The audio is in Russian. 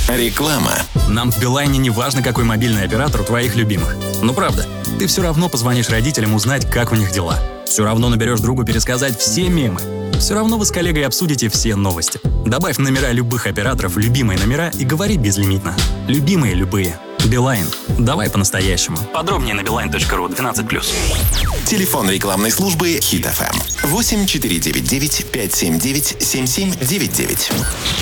Реклама. Нам в Билайне не важно, какой мобильный оператор у твоих любимых. Ну правда, ты все равно позвонишь родителям узнать, как у них дела. Все равно наберешь другу пересказать все мемы. Все равно вы с коллегой обсудите все новости. Добавь номера любых операторов в любимые номера и говори безлимитно. Любимые любые. Билайн. Давай по-настоящему. Подробнее на beeline.ru 12+. Телефон рекламной службы Hit FM 8499 579 7799.